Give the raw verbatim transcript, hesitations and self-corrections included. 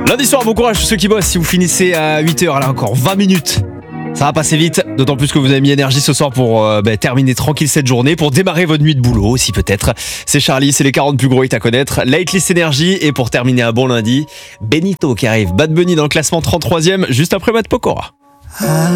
Lundi soir, bon courage à ceux qui bossent. Si vous finissez à huit heures, là encore vingt minutes. Ça va passer vite, d'autant plus que vous avez mis énergie ce soir pour euh, bah, terminer tranquille cette journée, pour démarrer votre nuit de boulot aussi peut-être. C'est Charlie, c'est les quarante plus gros hits à connaître. Lightlist Energy et pour terminer un bon lundi, Benito qui arrive. Bad Bunny dans le classement trente-troisième, juste après Matt Pokora.